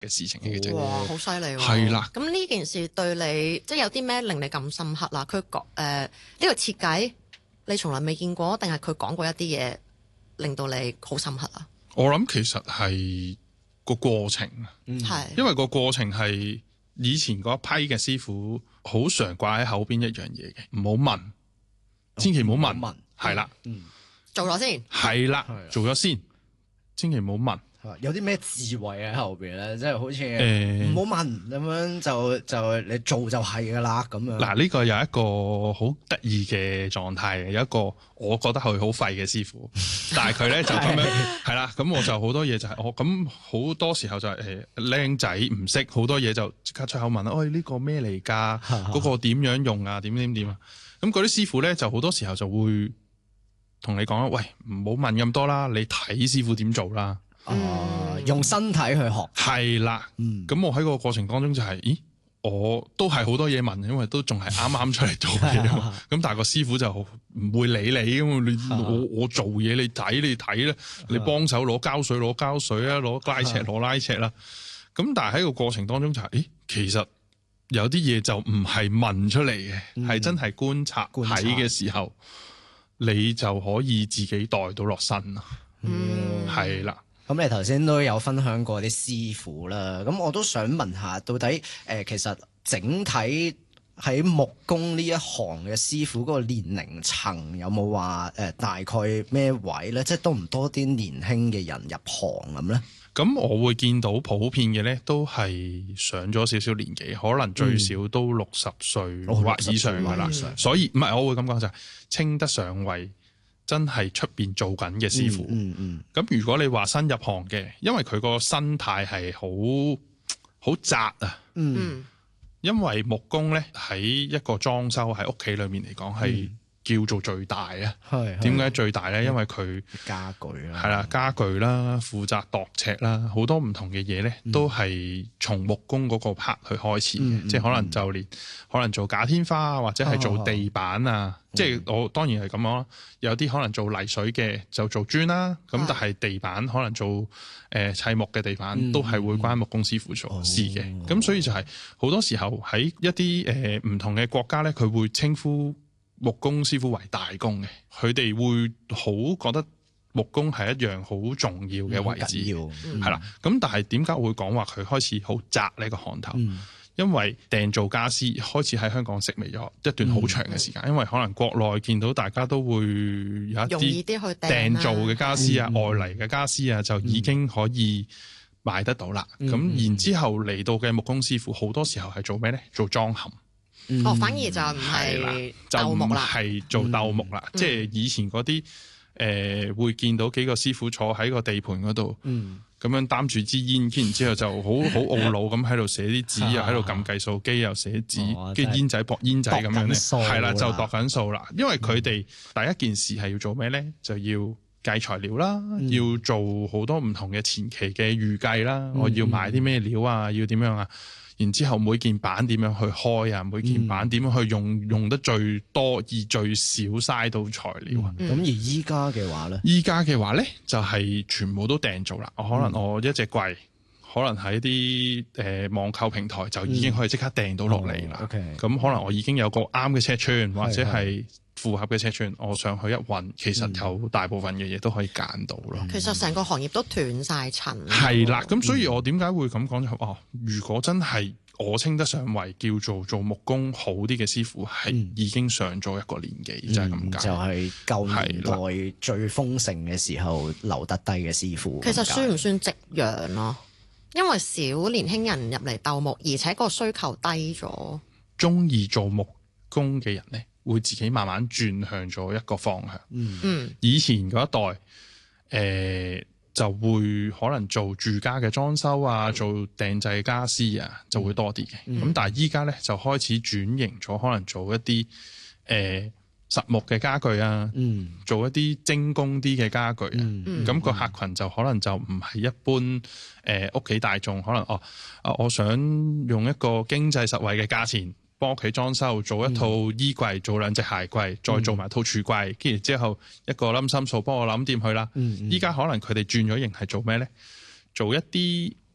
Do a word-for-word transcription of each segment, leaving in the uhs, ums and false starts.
嘅事情嚟嘅啫。 哇，好犀利喎！ 係啦。 咁呢件事對你即係有啲咩令你咁深刻啦？佢講誒呢個設計你從來未見過，定係佢講過一啲嘢令到你好深刻啊？ 我諗其實係個過程， 係、嗯、 因為個過程係以前嗰一批嘅師傅好常掛喺口邊一樣嘢嘅，唔好問，千祈唔好問，係啦， 嗯，做咗先， 係啦，做咗先，千祈唔好問。 有啲咩智慧喺後邊咧？即係好似唔好問咁樣就就你做就係噶啦咁樣。 嗱，呢個有一個好得意嘅狀態嘅，有一個我覺得佢好廢嘅師傅，但係佢咧就咁樣係啦。咁我就好多嘢就係、是、我咁好多時候就係誒僆仔唔識好多嘢就即刻出口問啦。喂、哎，呢、這個咩嚟㗎？嗰個點樣用啊？點點點啊？咁嗰啲師傅咧就好多時候就會同你講啦。喂，唔好問咁多啦，你睇師傅點做啦。 哦、呃，用身體去學係啦，咁、嗯、我喺個過程當中就係、是，咦，我都係好多嘢問，因為都仲係啱啱出嚟做嘢，咁但係個師傅就唔會理你，咁你我我做嘢你睇你睇咧，你幫手攞膠水攞膠水啊，攞拉尺攞拉尺啦，咁但係喺個過程當中就係、是，咦，其實有啲嘢就唔係問出嚟嘅，係、嗯、真係觀察睇嘅時候，你就可以自己帶到落身啦，嗯，係啦。 咁你頭先都有分享過啲師傅啦，咁我都想問下，到底誒、呃、其實整體喺木工呢一行嘅師傅嗰個年齡層有冇話誒大概咩位咧？即係多唔多啲年輕嘅人入行咁咧？ 咁我會見到普遍嘅咧，都係上咗少少年紀，可能最少都六十歲或以上噶啦、嗯。所以唔係，我會咁講就係、是、稱得上為真係出邊做緊嘅師傅，咁、嗯嗯嗯、如果你話新入行嘅，因為佢個生態係好好窄啊，嗯，因為木工咧喺一個裝修喺屋企裏面嚟講係叫做最大啊，係點解最大咧？因為佢家具啦， 係啦，家具啦，負責度尺啦，好多唔同嘅嘢咧，都係從木工嗰個 part 去開始嘅、嗯，即係可能就連、嗯、可能做假天花啊，或者係做地板啊。哦哦即係我當然係咁樣啦，有啲可能做泥水嘅就做磚啦，咁、嗯、但係地板可能做誒、呃、砌木嘅地板、嗯、都係會關木工師傅做事嘅，咁、哦、所以就係好多時候喺一啲誒唔同嘅國家咧，佢會稱呼木工師傅為大工嘅，佢哋會好覺得木工係一樣好重要嘅位置，係啦。咁、嗯、但係點解會講話佢開始好窄呢個行頭？嗯，因為訂造家私開始喺香港式微咗一段好長嘅時間、嗯，因為可能國內見到大家都會有一啲訂造嘅家私啊、外嚟嘅家私啊，就已經可以買得到啦。咁、嗯、然之後嚟到嘅木工師傅，好多時候係做咩咧？做裝嵌。 哦，反而就唔係鬥木啦， 係做鬥木啦、嗯。即係以前嗰啲誒會見到幾個師傅坐喺個地盤嗰度。嗯，咁樣擔住支煙，跟然之後就好好懊惱咁喺度寫啲紙，又喺度撳計數機，又寫紙，跟住煙仔搏煙仔咁樣咧，係啦，就度緊數啦。因為佢哋第一件事係要做咩咧？就要計材料啦、嗯，要做好多唔同嘅前期嘅預計啦、嗯。我要買啲咩料啊？要點樣啊？然之後每件板點樣去開啊？每件板點樣去用、嗯、用得最多而最少嘥到材料啊？ 咁、嗯、而依家嘅話咧， 依家嘅話咧就係、是、全部都訂做啦。可能我一隻櫃、嗯，可能喺啲誒網購平台就已經可以即刻訂到落嚟啦。咁、嗯哦 okay, 可能我已經有個啱嘅尺寸、嗯、或者係符合嘅尺寸，我上去一運，其實有大部分嘅嘢都可以揀到咯、嗯。 其實成個行業都斷晒層。 係啦，咁所以我點解會咁講就哦，如果真係我稱得上為叫做做木工好啲嘅師傅，係、嗯、已經上咗一個年紀、嗯，就係咁解。 就係舊年代最豐盛嘅時候留得低嘅師傅。 其實算唔算夕陽咯？因為少年輕人入嚟鬥木，而且個需求低咗。 中意做木工嘅人咧，會自己慢慢轉向咗一個方向。嗯，以前嗰一代，誒、呃、就會可能做住家嘅裝修啊，做訂製家私啊，就會多啲嘅。咁、嗯、但係依家咧就開始轉型咗，可能做一啲誒、呃、實木嘅家具啊，嗯、做一啲精工啲嘅家具啊。咁、嗯咁個客群就可能就唔係一般誒屋企大眾，可能哦啊，我想用一個經濟實惠嘅價錢。幫屋企裝修，做一套衣櫃，嗯、做兩隻鞋櫃，再做埋套櫥櫃，跟住之後一個冧心數幫我諗掂佢啦。依、嗯、家、嗯、可能佢哋轉咗型係做咩咧？做一啲誒、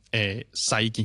誒細件